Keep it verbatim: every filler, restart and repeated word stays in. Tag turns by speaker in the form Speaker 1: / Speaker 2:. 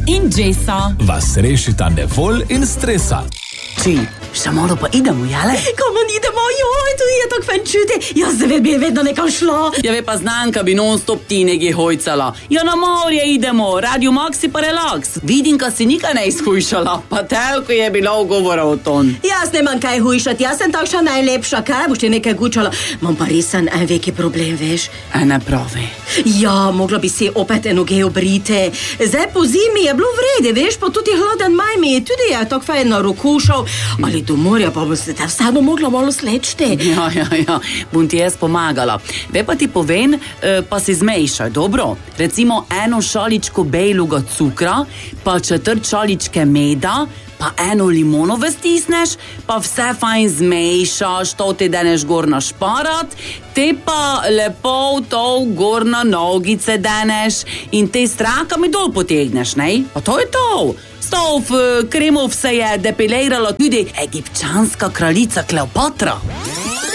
Speaker 1: in Jessa
Speaker 2: vas rešita nevolj in stresa.
Speaker 3: Či, še malo pa idemo, jale?
Speaker 4: Komu idemo? Joj, tu je tako fajn čuti. Jaz zdaj bi vedno nekam šla.
Speaker 3: Ja, ve pa Znanka bi non-stop ti nekaj hojcala. Ja, na morje idemo, Radio Maxi pa relax. Vidim, ka si nikaj ne izhujšala, pa telko je bilo ugovora o ton.
Speaker 4: Jaz nemam kaj hujšati, jaz sem takša najlepša, kaj boš ti nekaj gučala. Mam pa resen en veki problem, veš.
Speaker 3: E, ne pravi.
Speaker 4: Ja, mogla bi si opet enoge obrite. Zdaj po zimi je bilo vrede, veš, pa tudi hladen maj mi je tudi je tako fajn narokušal. Ali do morja pa bo se te vsano mogla malo slečti.
Speaker 3: Ja, ja, ja, bom ti jaz pomagala. Ve pa ti povem, pa si zmejšaj, dobro? Recimo eno šaličko bejluga cukra, pa četrt šaličke meda, pa eno limonove stisneš, pa vse fajn zmejšaš, to ti deneš gor na šparat, te pa lepo to gor na nogice deneš in te strakami dol potegneš, ne? Pa to je to. S to v kremov se je depilirala tudi egipčanska kraljica Kleopatra.